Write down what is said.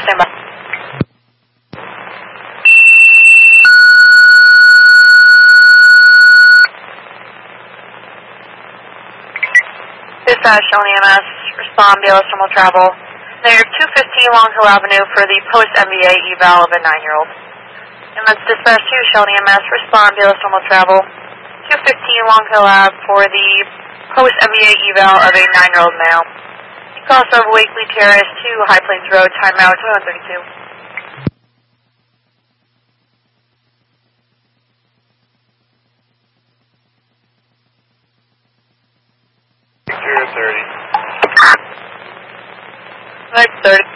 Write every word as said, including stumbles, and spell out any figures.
stand by. Dispatch, Shelly E M S, respond, B L S normal travel. They're two fifteen Long Hill Avenue for the post-M V A eval of a nine-year-old. And that's dispatch to Shelly E M S, respond, B L S normal travel. two fifteen Long Hill Ave for the post-M V A eval of a nine-year-old male. Cross of Wakely Terrace to High Plains Road, timeout twenty-one thirty-two. zero thirty. Like thirty.